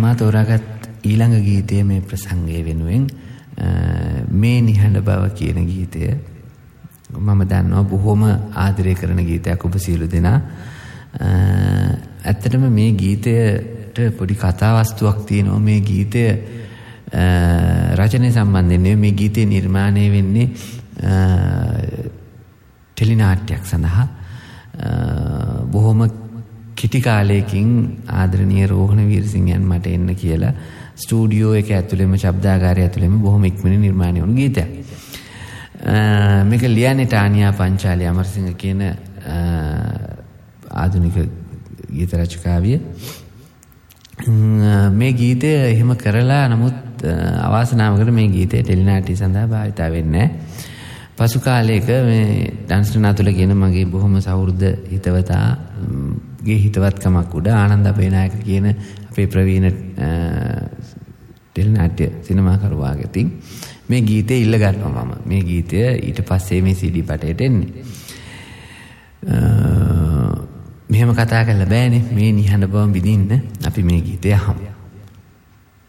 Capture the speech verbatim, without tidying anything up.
මා තෝරාගත් ඊළඟ ගීතය මේ ප්‍රසංගය වෙනුවෙන් මේ නිහඬ බව කියන ගීතය මම දන්නවා බොහොම ආදරය කරන ගීතයක් ඔබ සියලු දෙනා. ඇත්තටම මේ ගීතයට පොඩි කතා වස්තුවක් තියෙනවා. මේ ගීතය රචනය සම්බන්ධයෙන් මේ ගීතය නිර්මාණය වෙන්නේ ටෙලි නාට්‍යයක් සඳහා. බොහොම කිටි කාලයකින් ආදරණීය රෝහණ වීරසිංහයන් මට එන්න කියලා ස්ටුඩියෝ එක ඇතුළෙම ශබ්දාගාරය ඇතුළෙම බොහොම ඉක්මනින් නිර්මාණය වුණු ගීතයක්. මේක ලියන්නේ ටානියා පංචාලි අමරසිංහ කියන ආධුනික ගීත රචකාවිය. මේ ගීතය එහෙම කරලා නමුත් අවාසනාවකට මේ ගීතය ටෙලි නාට්‍ය සඳහා භාවිතා වෙන්නේ නැහැ. පසු කාලයක මේ ඩන්ස්ටනාතුල කියන මගේ බොහොම සහෘද හිතවතාගේ හිතවත්කමක් උඩ ආනන්ද අපේනායක කියන අපේ ප්‍රවීණ ටෙලි නාට්‍ය සිනමාකරුවාගෙන් මේ ගීතය ඉල්ල ගන්නවා මම. මේ ගීතය ඊට පස්සේ මේ සී ඩී පටයට එන්නේ. මෙහෙම කතා කරලා බෑනේ මේ නිහඬ බව විඳින්න. අපි මේ ගීතය අහමු.